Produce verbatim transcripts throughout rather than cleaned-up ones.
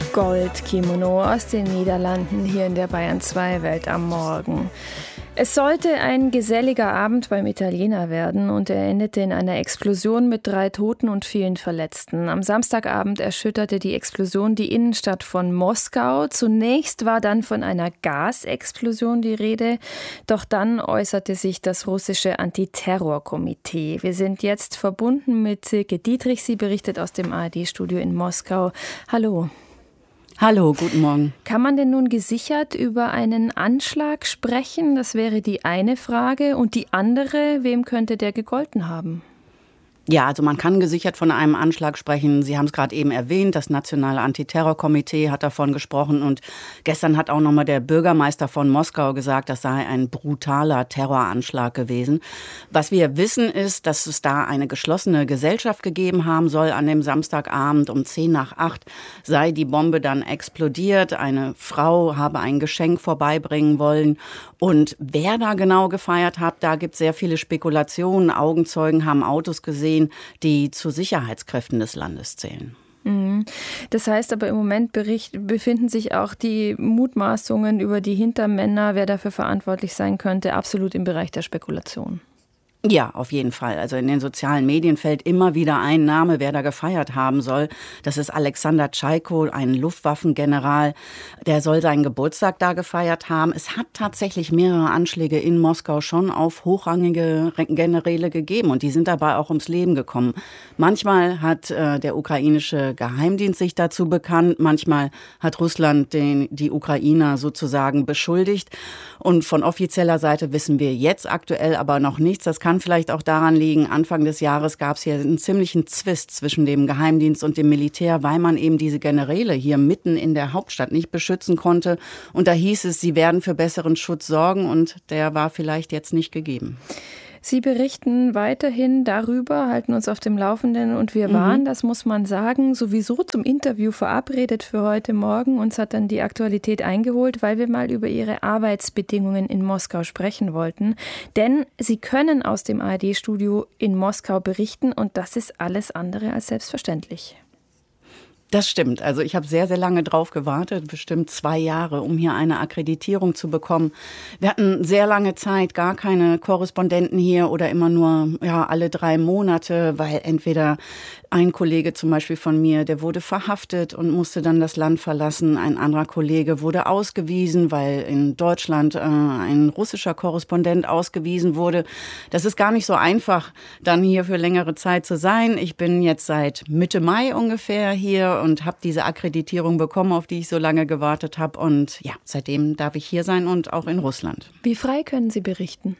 Goldkimono aus den Niederlanden hier in der Bayern zwei Welt am Morgen. Es sollte ein geselliger Abend beim Italiener werden und er endete in einer Explosion mit drei Toten und vielen Verletzten. Am Samstagabend erschütterte die Explosion die Innenstadt von Moskau. Zunächst war dann von einer Gasexplosion die Rede, doch dann äußerte sich das russische Antiterrorkomitee. Wir sind jetzt verbunden mit Silke Dietrich. Sie berichtet aus dem A R D-Studio in Moskau. Hallo. Hallo, guten Morgen. Kann man denn nun gesichert über einen Anschlag sprechen? Das wäre die eine Frage. Und die andere, wem könnte der gegolten haben? Ja, also man kann gesichert von einem Anschlag sprechen. Sie haben es gerade eben erwähnt, das Nationale Antiterrorkomitee hat davon gesprochen. Und gestern hat auch nochmal der Bürgermeister von Moskau gesagt, das sei ein brutaler Terroranschlag gewesen. Was wir wissen ist, dass es da eine geschlossene Gesellschaft gegeben haben soll. An dem Samstagabend um zehn nach acht sei die Bombe dann explodiert. Eine Frau habe ein Geschenk vorbeibringen wollen. Und wer da genau gefeiert hat, da gibt es sehr viele Spekulationen. Augenzeugen haben Autos gesehen, die zu Sicherheitskräften des Landes zählen. Das heißt aber im Moment bericht, befinden sich auch die Mutmaßungen über die Hintermänner, wer dafür verantwortlich sein könnte, absolut im Bereich der Spekulation. Ja, auf jeden Fall. Also in den sozialen Medien fällt immer wieder ein Name, wer da gefeiert haben soll. Das ist Alexander Tschaiko, ein Luftwaffengeneral. Der soll seinen Geburtstag da gefeiert haben. Es hat tatsächlich mehrere Anschläge in Moskau schon auf hochrangige Generäle gegeben. Und die sind dabei auch ums Leben gekommen. Manchmal hat äh, der ukrainische Geheimdienst sich dazu bekannt. Manchmal hat Russland den, die Ukrainer sozusagen beschuldigt. Und von offizieller Seite wissen wir jetzt aktuell aber noch nichts. Das kann Kann vielleicht auch daran liegen, Anfang des Jahres gab es hier einen ziemlichen Zwist zwischen dem Geheimdienst und dem Militär, weil man eben diese Generäle hier mitten in der Hauptstadt nicht beschützen konnte. Und da hieß es, sie werden für besseren Schutz sorgen und der war vielleicht jetzt nicht gegeben. Sie berichten weiterhin darüber, halten uns auf dem Laufenden und wir waren, mhm. das muss man sagen, sowieso zum Interview verabredet für heute Morgen. Uns hat dann die Aktualität eingeholt, weil wir mal über Ihre Arbeitsbedingungen in Moskau sprechen wollten. Denn Sie können aus dem A R D-Studio in Moskau berichten und das ist alles andere als selbstverständlich. Das stimmt. Also ich habe sehr, sehr lange drauf gewartet, bestimmt zwei Jahre, um hier eine Akkreditierung zu bekommen. Wir hatten sehr lange Zeit gar keine Korrespondenten hier oder immer nur ja alle drei Monate, weil entweder ein Kollege zum Beispiel von mir, der wurde verhaftet und musste dann das Land verlassen. Ein anderer Kollege wurde ausgewiesen, weil in Deutschland äh, ein russischer Korrespondent ausgewiesen wurde. Das ist gar nicht so einfach, dann hier für längere Zeit zu sein. Ich bin jetzt seit Mitte Mai ungefähr hier und habe diese Akkreditierung bekommen, auf die ich so lange gewartet habe. Und ja, seitdem darf ich hier sein und auch in Russland. Wie frei können Sie berichten?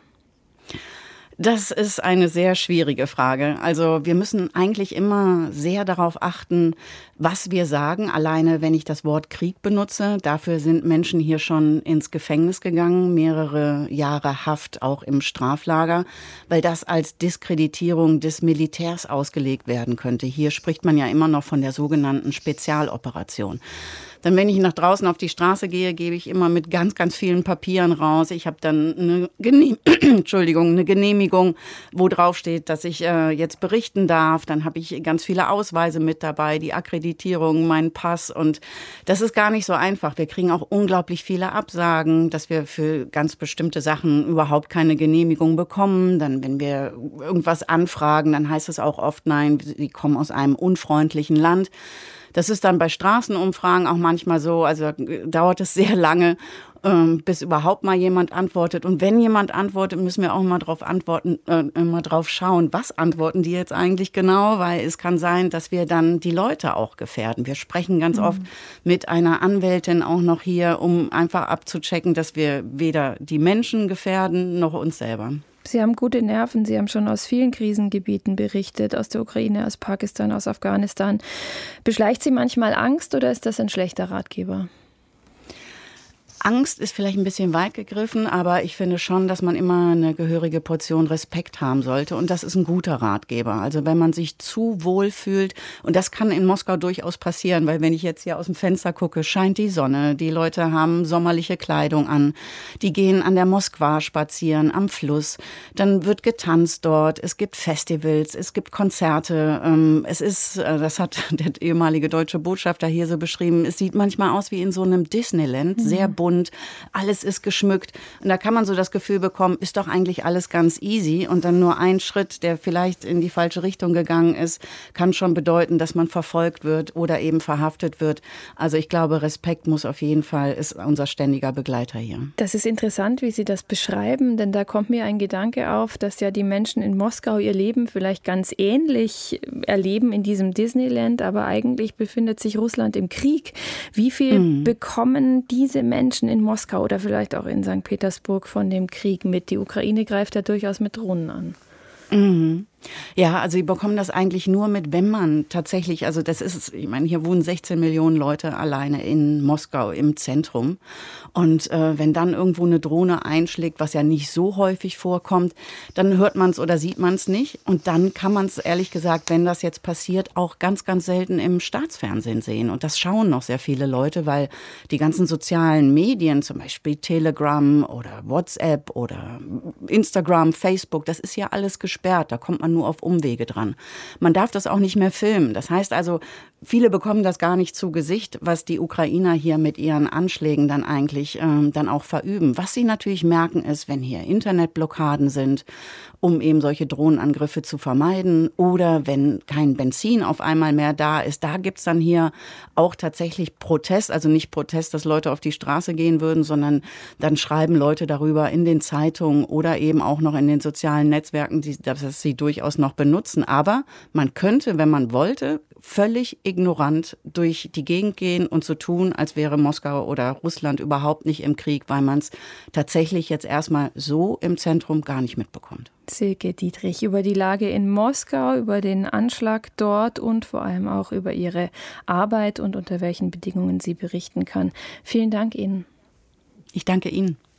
Das ist eine sehr schwierige Frage. Also wir müssen eigentlich immer sehr darauf achten, was wir sagen. Alleine, wenn ich das Wort Krieg benutze, dafür sind Menschen hier schon ins Gefängnis gegangen, mehrere Jahre Haft auch im Straflager, weil das als Diskreditierung des Militärs ausgelegt werden könnte. Hier spricht man ja immer noch von der sogenannten Spezialoperation. Dann, wenn ich nach draußen auf die Straße gehe, gebe ich immer mit ganz, ganz vielen Papieren raus. Ich habe dann eine, Genehm- Entschuldigung, eine Genehmigung, wo drauf steht, dass ich äh, jetzt berichten darf. Dann habe ich ganz viele Ausweise mit dabei, die Akkreditierung, meinen Pass. Und das ist gar nicht so einfach. Wir kriegen auch unglaublich viele Absagen, dass wir für ganz bestimmte Sachen überhaupt keine Genehmigung bekommen. Dann, wenn wir irgendwas anfragen, dann heißt es auch oft, nein, sie kommen aus einem unfreundlichen Land. Das ist dann bei Straßenumfragen auch manchmal so, also dauert es sehr lange, bis überhaupt mal jemand antwortet. Und wenn jemand antwortet, müssen wir auch mal drauf antworten, äh, immer drauf schauen, was antworten die jetzt eigentlich genau, weil es kann sein, dass wir dann die Leute auch gefährden. Wir sprechen ganz mhm. oft mit einer Anwältin auch noch hier, um einfach abzuchecken, dass wir weder die Menschen gefährden noch uns selber. Sie haben gute Nerven. Sie haben schon aus vielen Krisengebieten berichtet, aus der Ukraine, aus Pakistan, aus Afghanistan. Beschleicht Sie manchmal Angst oder ist das ein schlechter Ratgeber? Angst ist vielleicht ein bisschen weit gegriffen, aber ich finde schon, dass man immer eine gehörige Portion Respekt haben sollte. Und das ist ein guter Ratgeber. Also wenn man sich zu wohl fühlt, und das kann in Moskau durchaus passieren, weil wenn ich jetzt hier aus dem Fenster gucke, scheint die Sonne, die Leute haben sommerliche Kleidung an, die gehen an der Moskwa spazieren, am Fluss, dann wird getanzt dort, es gibt Festivals, es gibt Konzerte, es ist, das hat der ehemalige deutsche Botschafter hier so beschrieben, es sieht manchmal aus wie in so einem Disneyland, mhm. sehr bunt. Und alles ist geschmückt. Und da kann man so das Gefühl bekommen, ist doch eigentlich alles ganz easy. Und dann nur ein Schritt, der vielleicht in die falsche Richtung gegangen ist, kann schon bedeuten, dass man verfolgt wird oder eben verhaftet wird. Also ich glaube, Respekt muss auf jeden Fall, ist unser ständiger Begleiter hier. Das ist interessant, wie Sie das beschreiben, denn da kommt mir ein Gedanke auf, dass ja die Menschen in Moskau ihr Leben vielleicht ganz ähnlich erleben in diesem Disneyland, aber eigentlich befindet sich Russland im Krieg. Wie viel mhm. bekommen diese Menschen in Moskau oder vielleicht auch in Sankt Petersburg von dem Krieg mit? Die Ukraine greift ja durchaus mit Drohnen an. Mhm. Ja, also sie bekommen das eigentlich nur mit, wenn man tatsächlich, also das ist, ich meine, hier wohnen sechzehn Millionen Leute alleine in Moskau im Zentrum. Und äh, wenn dann irgendwo eine Drohne einschlägt, was ja nicht so häufig vorkommt, dann hört man es oder sieht man es nicht. Und dann kann man es, ehrlich gesagt, wenn das jetzt passiert, auch ganz, ganz selten im Staatsfernsehen sehen. Und das schauen noch sehr viele Leute, weil die ganzen sozialen Medien, zum Beispiel Telegram oder WhatsApp oder Instagram, Facebook, das ist ja alles gesperrt. Da kommt man nur auf Umwege dran. Man darf das auch nicht mehr filmen. Das heißt also, viele bekommen das gar nicht zu Gesicht, was die Ukrainer hier mit ihren Anschlägen dann eigentlich ähm, dann auch verüben. Was sie natürlich merken ist, wenn hier Internetblockaden sind, um eben solche Drohnenangriffe zu vermeiden oder wenn kein Benzin auf einmal mehr da ist, da gibt's dann hier auch tatsächlich Protest, also nicht Protest, dass Leute auf die Straße gehen würden, sondern dann schreiben Leute darüber in den Zeitungen oder eben auch noch in den sozialen Netzwerken, die, dass sie durchaus noch benutzen. Aber man könnte, wenn man wollte, völlig ignorant durch die Gegend gehen und so tun, als wäre Moskau oder Russland überhaupt nicht im Krieg, weil man es tatsächlich jetzt erstmal so im Zentrum gar nicht mitbekommt. Silke Dietrich über die Lage in Moskau, über den Anschlag dort und vor allem auch über ihre Arbeit und unter welchen Bedingungen sie berichten kann. Vielen Dank Ihnen. Ich danke Ihnen.